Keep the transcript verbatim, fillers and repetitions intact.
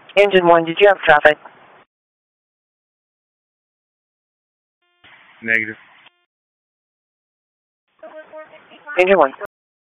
Engine one, did you have traffic? Negative. Engine one.